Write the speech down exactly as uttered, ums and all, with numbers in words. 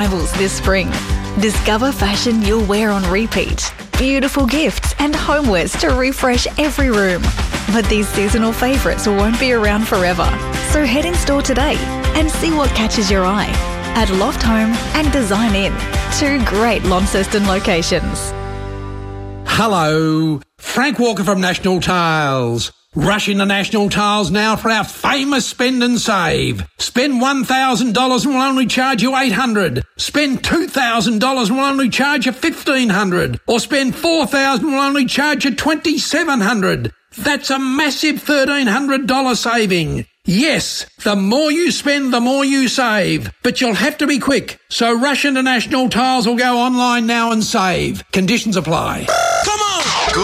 arrivals this spring. Discover fashion you'll wear on repeat, beautiful gifts and homewares to refresh every room. But these seasonal favourites won't be around forever. So head in store today and see what catches your eye at Loft Home and Design Inn, two great Launceston locations. Hello, Frank Walker from National Tiles. Rush into National Tiles now for our famous spend and save. Spend one thousand dollars and we'll only charge you eight hundred dollars. Spend two thousand dollars and we'll only charge you fifteen hundred dollars. Or spend four thousand dollars and we'll only charge you twenty-seven hundred dollars. That's a massive thirteen hundred dollars saving. Yes, the more you spend, the more you save. But you'll have to be quick. So rush into National Tiles or go online now and save. Conditions apply.